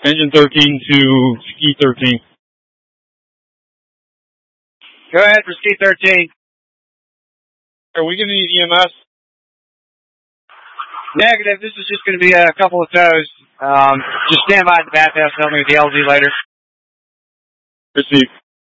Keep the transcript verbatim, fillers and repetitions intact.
Engine thirteen to Ski thirteen. Go ahead for Ski thirteen. Are we going to need E M S? Negative. This is just going to be a couple of tows. Um, just stand by at the bathhouse. Tell me with the L Z later. Received.